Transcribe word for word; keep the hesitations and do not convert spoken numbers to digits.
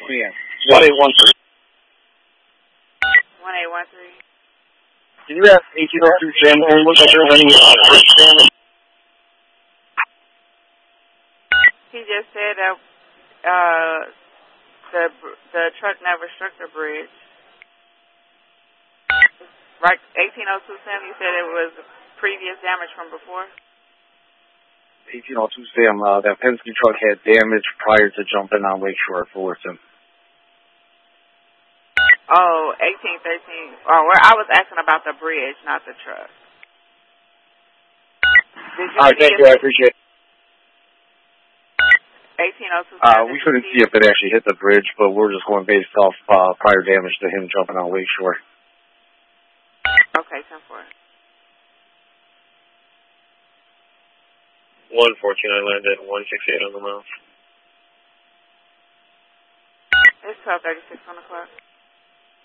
Yeah. one eight one three. one eight one three. Can you ask eighteen oh two Sam and look like there's any uh, bridge damage? He just said that uh, the the truck never struck the bridge. Right, eighteen oh two Sam, you said it was previous damage from before? eighteen oh two Sam, uh, that Penske truck had damage prior to jumping on Lakeshore Fullerton. Oh, eighteen thirteen. Oh, where I was asking about the bridge, not the truck. Did you All right, thank you. I appreciate it. eighteen oh two. Uh, we couldn't see if it actually hit the bridge, but we're just going based off uh, prior damage to him jumping on Lakeshore. Okay, ten four. one fourteen, I landed one sixty-eight on the mouth. It's twelve thirty-six on the clock.